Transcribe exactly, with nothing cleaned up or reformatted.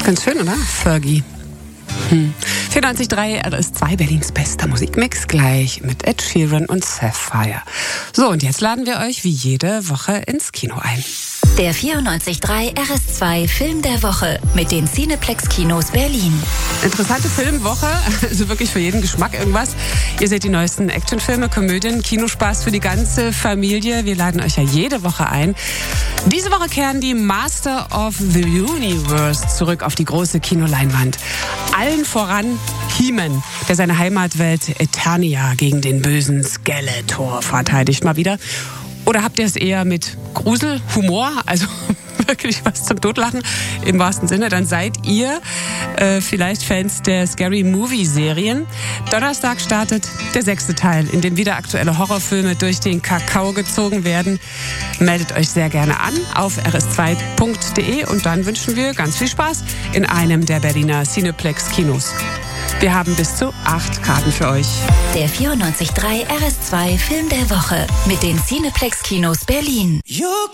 Ganz schön, oder? Fergie. Hm. vierundneunzig Komma drei R S zwei, Berlins bester Musikmix, gleich mit Ed Sheeran und Sapphire. So, und jetzt laden wir euch wie jede Woche ins Kino ein. Der vierundneunzig Komma drei R S zwei Film der Woche mit den Cineplex Kinos Berlin. Interessante Filmwoche, also wirklich für jeden Geschmack irgendwas. Ihr seht die neuesten Actionfilme, Komödien, Kinospaß für die ganze Familie. Wir laden euch ja jede Woche ein. Diese Woche kehren die Master of the Universe zurück auf die große Kinoleinwand. Allen voran He-Man, der seine Heimatwelt Eternia gegen den bösen Skeletor verteidigt mal wieder. Oder habt ihr es eher mit Grusel, Humor, also wirklich was zum Totlachen im wahrsten Sinne? Dann seid ihr äh, vielleicht Fans der Scary Movie Serien. Donnerstag startet der sechste Teil, in dem wieder aktuelle Horrorfilme durch den Kakao gezogen werden. Meldet euch sehr gerne an auf r s zwei punkt d e und dann wünschen wir ganz viel Spaß in einem der Berliner Cineplex Kinos. Wir haben bis zu acht Karten für euch. Der vierundneunzig Komma drei R S zwei Film der Woche mit den Cineplex Kinos Berlin.